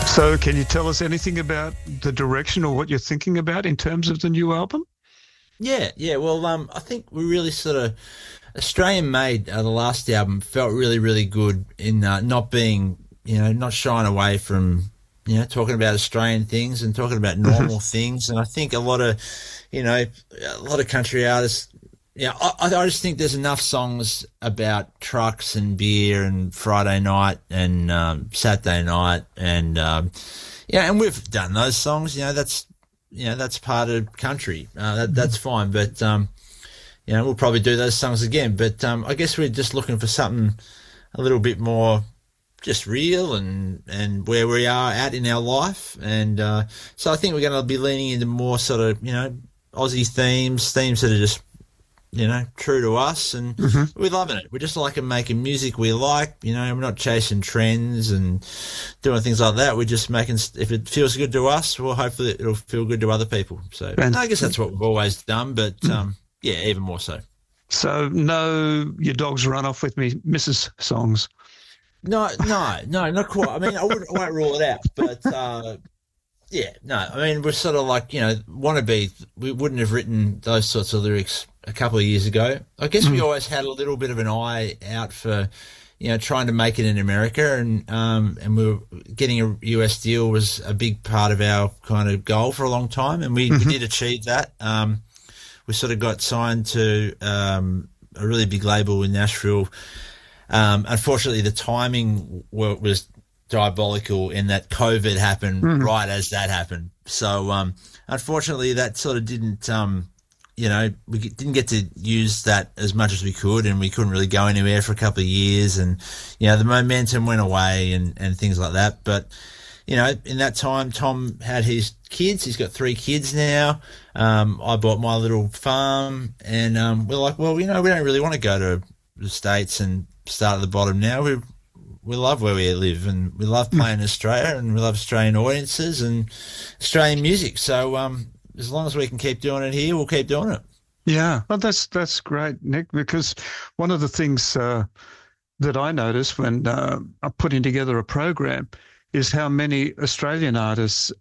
So, can you tell us anything about the direction or what you're thinking about in terms of the new album? Yeah. Well, I think we really sort of Australian made the last album felt really, really good in not being, not shying away from, talking about Australian things and talking about normal things. And I think a lot of country artists. Yeah, I just think there's enough songs about trucks and beer and Friday night and Saturday night and and we've done those songs. That's part of country. That's fine, but we'll probably do those songs again. But I guess we're just looking for something a little bit more just real and where we are at in our life. And so I think we're going to be leaning into more sort of Aussie themes that are just true to us, and we're loving it. We're just liking making music we like, we're not chasing trends and doing things like that. We're just making, if it feels good to us, well, hopefully it'll feel good to other people. So I guess that's what we've always done, but even more so. So no, your dogs run off with me, Mrs. songs. No, not quite. I mean, I won't rule it out, but we're sort of like, Wannabe, we wouldn't have written those sorts of lyrics a couple of years ago. I guess we always had a little bit of an eye out for, trying to make it in America, and we were getting a US deal was a big part of our kind of goal for a long time, and we did achieve that. We sort of got signed to a really big label in Nashville. Unfortunately, the timing was diabolical in that COVID happened right as that happened. So, unfortunately, that sort of didn't, we didn't get to use that as much as we could, and we couldn't really go anywhere for a couple of years, and, the momentum went away and things like that. But, in that time, Tom had his kids. He's got 3 kids now. I bought my little farm, and we're like, well, we don't really want to go to the States and start at the bottom now. We love where we live, and we love playing Australia, and we love Australian audiences and Australian music. So as long as we can keep doing it here, we'll keep doing it. Yeah, well, that's great, Nick, because one of the things that I noticed when I'm putting together a program is how many Australian artists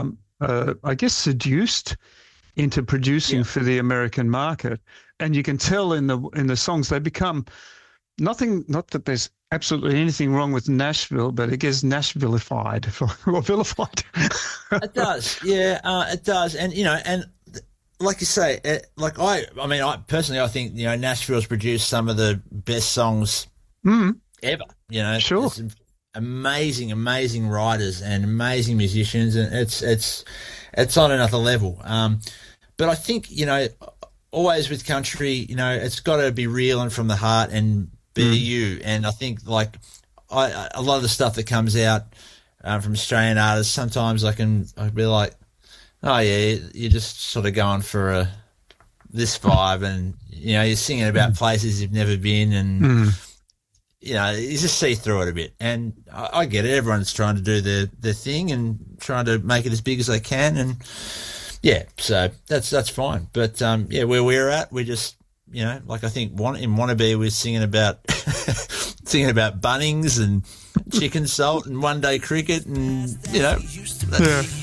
I guess, seduced into producing for the American market. And you can tell in the songs they become not that there's absolutely anything wrong with Nashville, but it gets Nashvillified or vilified. It does, it does. And, and like you say, I personally, I think, Nashville's produced some of the best songs ever, Sure. Some amazing writers and amazing musicians, and it's on another level. But I think, always with country, it's got to be real and from the heart and be you. And I think, a lot of the stuff that comes out from Australian artists, sometimes I'd be like, oh yeah, you're just sort of going for this vibe, and you're singing about places you've never been, and you just see through it a bit. And I get it. Everyone's trying to do their thing and trying to make it as big as they can, and so that's fine. But where we're at, we just I think in Wannabe we're singing about Bunnings and chicken salt and one day cricket, and